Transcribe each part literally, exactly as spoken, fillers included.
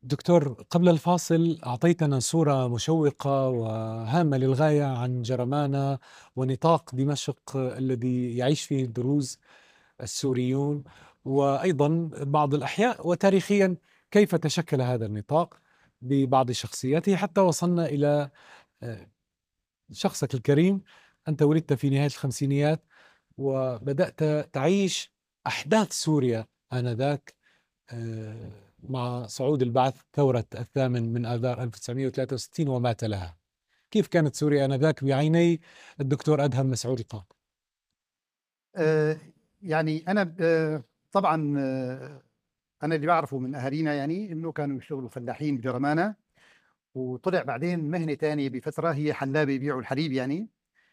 دكتور، قبل الفاصل أعطيتنا صورة مشوقة وهامة للغاية عن جرمانة ونطاق دمشق الذي يعيش فيه الدروز السوريون، وأيضا بعض الأحياء، وتاريخيا كيف تشكل هذا النطاق ببعض شخصياته حتى وصلنا إلى آه، شخصك الكريم. أنت ولدت في نهاية الخمسينيات وبدأت تعيش أحداث سوريا آنذاك، آه، مع صعود البعث ثورة الثامن من آذار ألف وتسعمئة وثلاثة وستين وما تلاها. كيف كانت سوريا آنذاك بعيني الدكتور أدهم مسعود القاضي؟ آه، يعني أنا آه، طبعا آه، أنا اللي بعرفه من أهالينا يعني إنه كانوا يشتغلوا فلاحين بجرمانة، وطلع بعدين مهنة تانية بفترة هي حلابة يبيعوا الحليب يعني.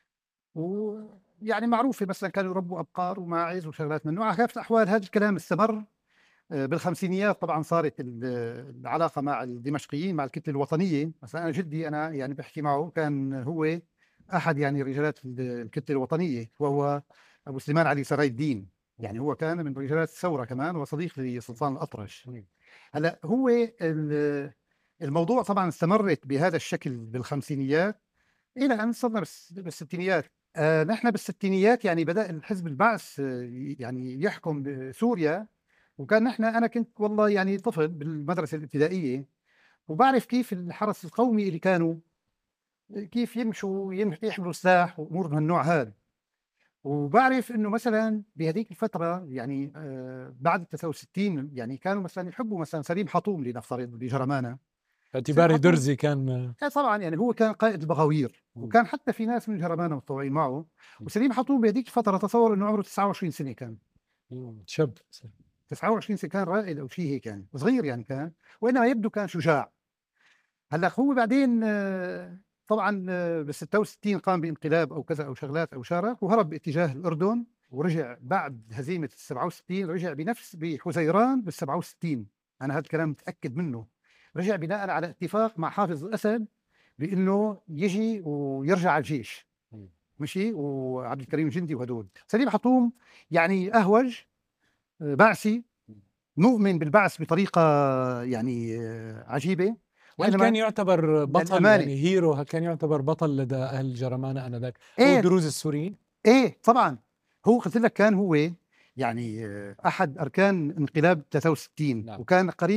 ويعني معروفة مثلا كانوا يربوا أبقار وماعز وشغلات من نوع. على كافة الأحوال هذا الكلام استمر آه، بالخمسينيات. طبعا صارت ال- العلاقة مع الدمشقيين مع الكتلة الوطنية. مثلا أنا جدي أنا يعني بحكي معه كان هو أحد يعني رجالات الكتلة الوطنية، وهو أبو سليمان علي سراي الدين. يعني هو كان من رجالات الثورة كمان وصديق لسلطان الأطرش. هلا هو ال- الموضوع طبعا استمرت بهذا الشكل بالخمسينيات إلى أن صرنا بالس- بالستينيات. آه نحن بالستينيات يعني بدأ الحزب البعث آه، يعني يحكم سوريا. وكان نحن انا كنت والله يعني طفل بالمدرسه الابتدائيه، وبعرف كيف الحرس القومي اللي كانوا كيف يمشوا يم- يحملوا سلاح وامور من النوع هذا. وبعرف انه مثلا بهذيك الفتره يعني آه بعد ثلاثة وستين يعني كانوا مثلا يحبوا مثلا سليم حطوم لنفترض بجرمانه. سليم باعتباره حطوم درزي كان. آه طبعا يعني هو كان قائد البغاوير، مم. وكان حتى في ناس من جرمانه متطوعين معه. وسليم حطوم بهذيك الفتره تصور انه عمره تسعة وعشرين سنه كان. مم. شاب. تسعة وعشرين سنه كان رائد او شيء هيك يعني صغير يعني كان، وانما يبدو كان شجاع. هلا هو بعدين آه، طبعا آه، بال ستة وستين قام بانقلاب او كذا او شغلات او شارك وهرب باتجاه الاردن، ورجع بعد هزيمه ال سبعة وستين رجع بنفس بحزيران بال سبعة وستين. انا هذا الكلام متاكد منه. رجع بناء على اتفاق مع حافظ الاسد بانه يجي ويرجع على الجيش. مم. مشي وعبد الكريم جندي وهدول. سليم حطوم يعني اهوج آه، بعثي، مؤمن بالبعث بطريقه يعني آه، عجيبه. هل كان وانما يعتبر بطل، للامانه يعني هيرو؟ هل كان يعتبر بطل لدى أهل الجرمانة آنذاك أو ايه الدروز السوريين؟ ايه طبعا. هو قلت لك كان هو يعني آه، احد اركان انقلاب ثلاثة وستين نعم. وكان قريب